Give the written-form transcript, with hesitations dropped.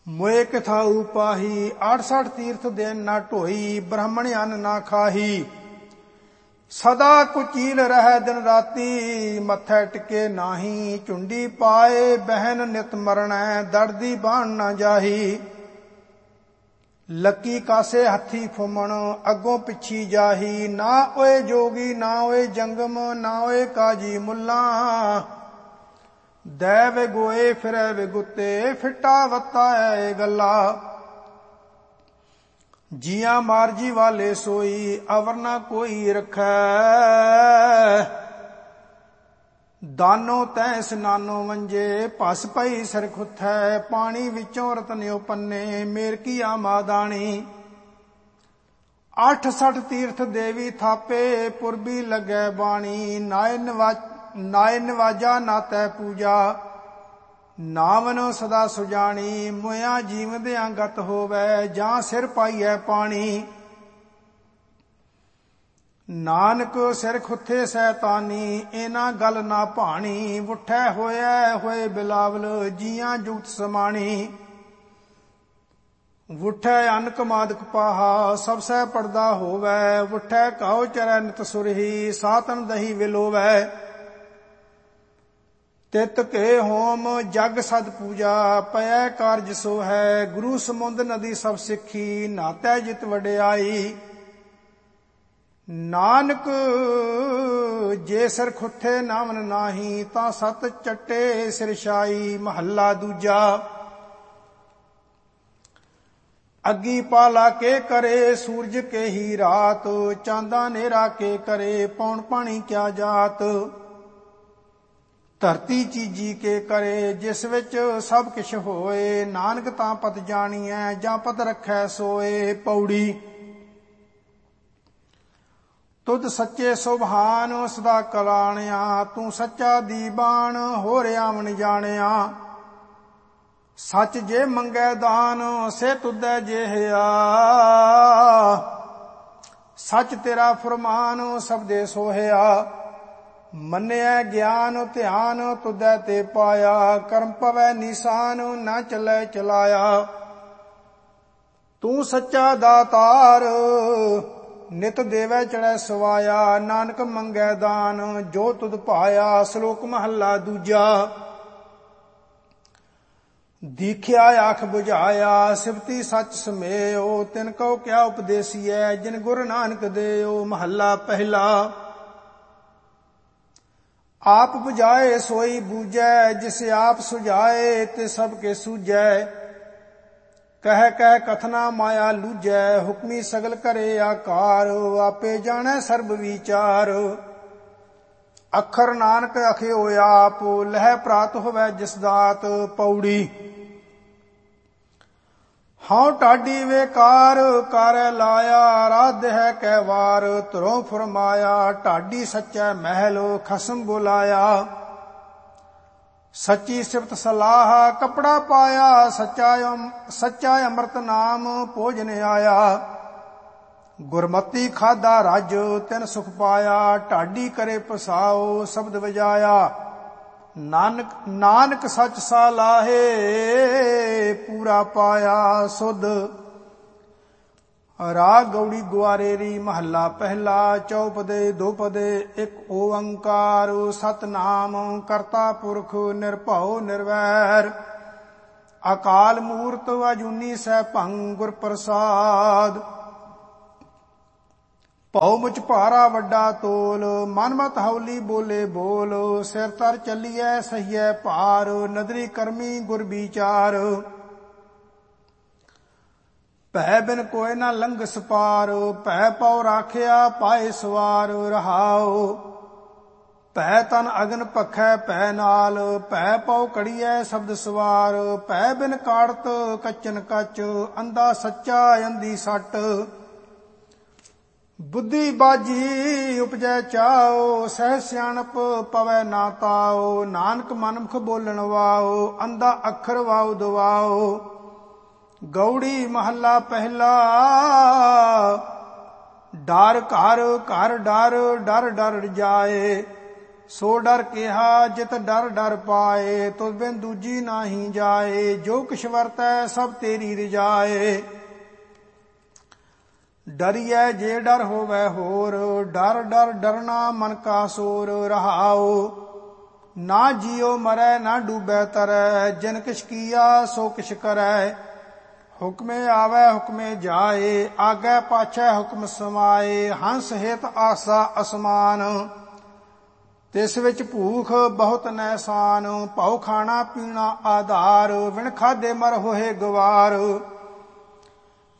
मोए किथाऊ पाही 68 तीर्थ देन ना ढोई ब्राह्मण अन्न ना खाही। सदा कुचील रह दिन राती मत्थे टिके नाही। झुंडी पाए बहन नित मरणै दर्दी बाण ना जाही। लकी कासे हथी फुमण अगों पिछी जाही। ना ओए जोगी ना ओए जंगम ना ओए काजी मुल्ला। दै विगोए फिरै विगुते फिटा वत्ता है गल्ला। जिया मारजी वाले सोई अवर ना कोई रखै। दानो तै स्नानो वंजे भस पई सिर खुथै। पानी विचों रतन्यो पन्ने मेर कीया मादानी। 68 तीर्थ देवी थापे पुरबी लगे बाणी। नाय निवाजा ना तै पूजा नावन सदा सुजानी। मोया जीवदियां गत होवै जां सिर पाईऐ पानी। नानक सिर खुथे सैतानी इना गल ना भाणी। उठै होया होए बिलावल जियां जुगत समाणी। उठै अनक मादक पाहा सब सह पड़दा होवै। उठै काओ चरै नित सुरही सातन दही विलोवै। तित के होम जग सद पूजा पै कारज सो है। गुरु समुंद नदी सब सिखी नातै जित वड्याई। नानक जे सिर खुथे नावन नाही तां सत चट्टे सिरशाई। महला दूजा। अग्गी पाला के करे सूरज के ही रात। चांदा नेरा के करे पौन पानी क्या जात। धरती चीजी के करे जिस विच सब किश होए। नानक तां पत जाणीਐ ਜਾਂ पत रखै सोए। पौड़ी। तुद सच्चे सुभान सदा कलाणिया। तू सच्चा दीबान होर आवन जाणिया। सच जे मंगै दान से तुदै जेहिया। सच तेरा फरमान सबदे सोहिया। मन्निया ज्ञान ध्यान तुदै ते पाया। कर्म पवै निशान ना चलै चलाया। तू सच्चा दातार नित देवै चढ़ै सवाया। नानक मंगै दान जो तुद पाया। श्लोक महला दूजा। दीख्या आख बुझाया सिफती सच समेओ। तिन को क्या उपदेसिए जिन गुर नानक देओ। महला पहला। आप बुझाए सोई बूझै जिस आप सुझाए ते सब के सूझै। कह कह कथना माया लूझै हुक्मी सगल करे आकार। आपे जाने सर्ब विचार। अखर नानक अखियो आप लह प्रात होवै जिस दात। पौड़ी। हाँ टाडी वेकार कारै लाया राध है कै वार। तुरों फरमाया ढाडी सच्चै महल खसम बुलाया। सच्ची सिफत सलाह कपड़ा पाया। सच्चा अमृत नाम भोजन आया। गुरमति खादा रज तिन सुख पाया। ढाडी करे पसाओ शब्द वजाया। नानक सच सालाहे पूरा पाया सुध। राग गौड़ी ग्वारेरी। महला पहला। चौपदे दोपदे एक ओंकार। सतनाम करता पुरख निर्भव निर्वैर। अकाल मूर्त अजूनी सैभं गुर प्रसाद। भौ मुझ भारा वड्डा तोल मन मत हौली बोले बोल। सिर तर चलिए सहिए भार नदरी करमी गुर विचार। भै बिन कोय ना लंघ सपार। भै पौ राखिया पाए सवार रहाओ। भै तन अगन पखै भै नाल। भै पौ कड़िए शब्द सवार। भै बिन काड़त कच्चन कच अंधा सच्चा अंधी सट। बुद्धि बाजी उपजै चाओ सह सियाणप पवै ना ताओ। नानक मनमुख बोलन वाओ अंधा अखर वाओ दवाओ। गौड़ी महला पहला। डर घर घर डर डर डर जाए। ਸੋ ਡਰ ਕਿਹਾ ਜਿਤ ਡਰ ਡਰ ਪਾਏ, ਤੁਧ ਬਿਨ ਦੂਜੀ ਨਾਹੀ ਜਾਏ। ਜੋ ਕਿਛ ਵਰਤੈ ਸਭ ਤੇਰੀ ਰਜਾਏ, ਡਰੀਐ ਜੇ ਡਰ ਹੋਵੈ ਹੋਰ। ਡਰ ਡਰ ਡਰਨਾ ਮਨ ਕਾ ਸੋਰ, ਰਹਾਉ ਨਾ ਜੀਉ ਮਰੈ ਨਾ ਡੂਬੈ ਤਰੈ। ਜਿਨ ਕਿਛ ਕੀਆ ਸੋ ਕਿਛ ਕਰੈ, ਹੁਕਮੇ ਆਵੈ ਹੁਕਮੇ ਜਾਏ। ਆਗੈ ਪਾਛੈ ਹੁਕਮ ਸਮਾਏ, ਹੰਸ ਹਿਤ ਆਸਾ ਅਸਮਾਨ। ਤਿਸ ਵਿੱਚ ਭੂਖ ਬਹੁਤ ਨੈਸਾਨ, ਭਉ ਖਾਣਾ ਪੀਣਾ ਆਧਾਰ। ਵਿਣ ਖਾਧੇ ਮਰ ਹੋਏ ਗਵਾਰ।